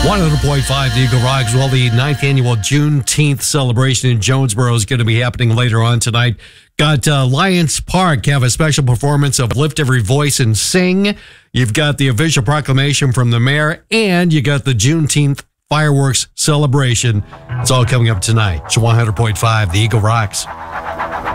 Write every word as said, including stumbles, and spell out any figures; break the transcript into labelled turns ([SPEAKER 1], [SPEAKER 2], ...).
[SPEAKER 1] one hundred point five The Eagle Rocks. Well, the ninth annual Juneteenth celebration in Jonesboro is going to be happening later on tonight. Got uh, Lions Park have a special performance of Lift Every Voice and Sing. You've got the official proclamation from the mayor, and you got the Juneteenth fireworks celebration. It's all coming up tonight. It's one hundred point five The Eagle Rocks.